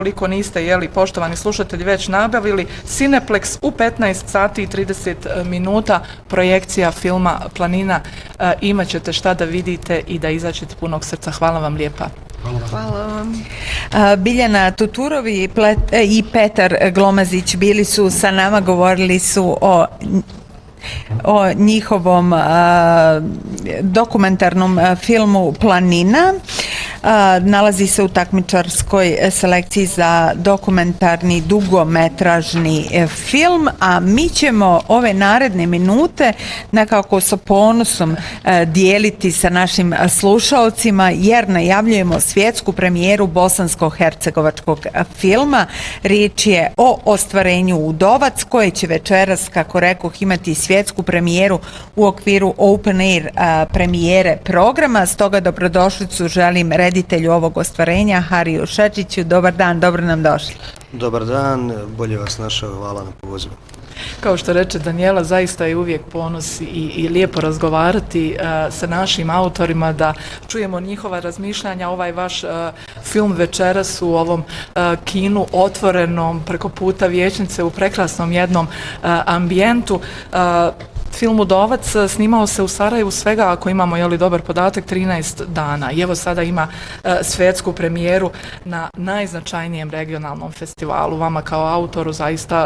Koliko niste, poštovani slušatelji, već nabavili, Cineplex u 15 sati i 30 minuta, projekcija filma Planina, imat ćete šta da vidite i da izađete punog srca. Hvala vam lijepa. Hvala vam. Biljana Tuturov i Petar Glomazić bili su sa nama, govorili su o njihovom dokumentarnom filmu Planina. Nalazi se u takmičarskoj selekciji za dokumentarni dugometražni film, a mi ćemo ove naredne minute nekako sa ponosom dijeliti sa našim slušalcima, jer najavljujemo svjetsku premijeru bosansko-hercegovačkog filma. Riječ je o Ostvarenju udovac, koje će večeras, kako rekoh, imati svjetsku premijeru u okviru Open Air premijere programa. Stoga dobrodošlicu želim reditelju ovog ostvarenja, Hariju Šečiću. Dobar dan, dobro nam došli. Dobar dan, bolje vas našao, hvala na pozivu. Kao što reče Danijela, zaista je uvijek ponos i lijepo razgovarati sa našim autorima, da čujemo njihova razmišljanja. Ovaj vaš film večeras u ovom kinu otvorenom preko puta Vijećnice u prekrasnom jednom ambijentu. Film Udovac snimao se u Sarajevu svega, ako imamo dobar podatak, 13 dana. I evo sada ima svjetsku premijeru na najznačajnijem regionalnom festivalu. Vama kao autoru zaista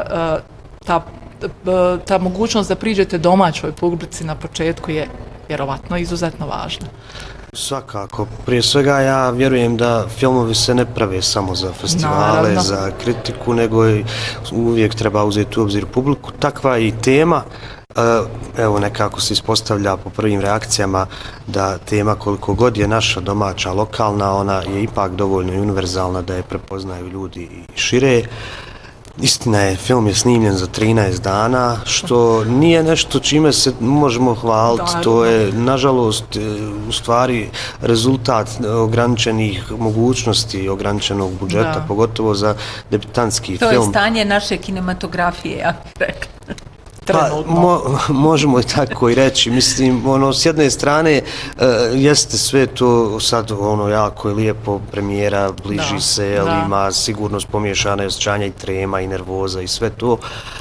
ta mogućnost da priđete domaćoj publici na početku je vjerovatno izuzetno važna. Svakako. Prije svega ja vjerujem da filmovi se ne prave samo za festivale, naravno, za kritiku, nego uvijek treba uzeti u obzir publiku. Takva je i tema. Evo, nekako se ispostavlja po prvim reakcijama da tema, koliko god je naša domaća, lokalna, ona je ipak dovoljno i univerzalna da je prepoznaju ljudi i šire. Istina je, film je snimljen za 13 dana, što nije nešto čime se možemo hvaliti. To je, nažalost, u stvari rezultat ograničenih mogućnosti, ograničenog budžeta, pogotovo za debitanski film. To je stanje naše kinematografije, ja bih rekla. Pa, možemo i tako i reći. Mislim, s jedne strane jeste sve to sad jako je lijepo, premijera bliži se, ima sigurnost pomiješane osjećanja i trema i nervoza i sve to,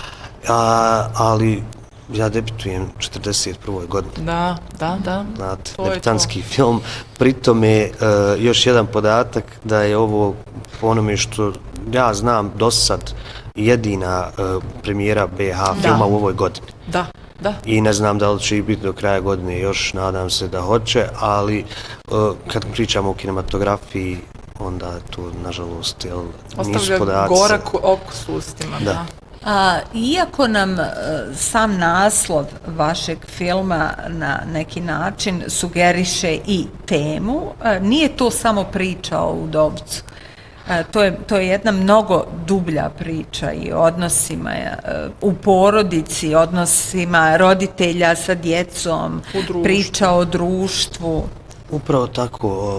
ali ja debitujem 41. godine. Da. Znate, debitanski film. Pritome još jedan podatak da je ovo, po onome što ja znam do sad, jedina premijera BH filma u ovoj godini. Da. I ne znam da li će biti do kraja godine, još nadam se da hoće, ali kad pričamo o kinematografiji, onda to, nažalost, nisu podaci. Ostavlja gorak okus u ustima, da. Iako nam sam naslov vašeg filma na neki način sugeriše i temu, nije to samo priča o udovcu. To je jedna mnogo dublja priča i odnosima u porodici, odnosima roditelja sa djecom, priča o društvu. Upravo tako.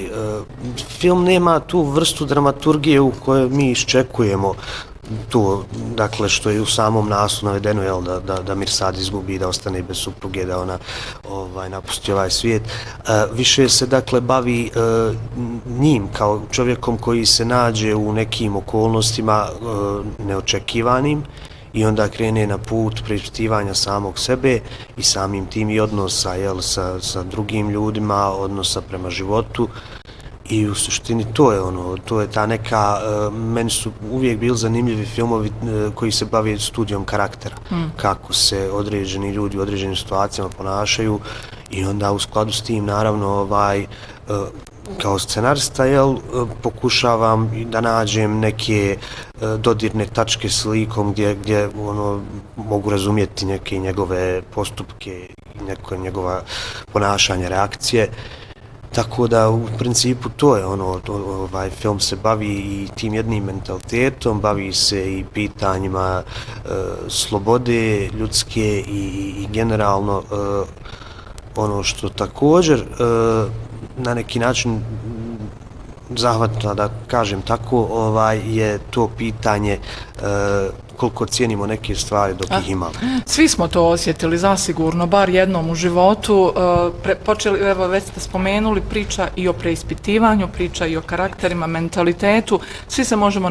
Film nema tu vrstu dramaturgije u kojoj mi iščekujemo to, dakle, što je u samom naslovu navedeno, da Mirsad izgubi, da ostane bez supruge, da ona napusti ovaj svijet. Više se, dakle, bavi njim kao čovjekom koji se nađe u nekim okolnostima neočekivanim i onda krene na put preispitivanja samog sebe i samim tim i odnosa sa drugim ljudima, odnosa prema životu. I u suštini to je ta neka, meni su uvijek bili zanimljivi filmovi koji se bave studijom karaktera, kako se određeni ljudi u određenim situacijama ponašaju i onda u skladu s tim, naravno, kao scenarista, pokušavam da nađem neke dodirne tačke s likom gdje mogu razumjeti neke njegove postupke i neke njegova ponašanja, reakcije. Tako da, u principu, to je ovaj film se bavi i tim jednim mentalitetom, bavi se i pitanjima slobode ljudske i generalno ono što također na neki način zahvatno, da kažem tako, je to pitanje koliko cijenimo neke stvari dok ih imamo. Svi smo to osjetili, zasigurno, bar jednom u životu. Počeli, evo, već ste spomenuli, priča i o preispitivanju, priča i o karakterima, mentalitetu. Svi se možemo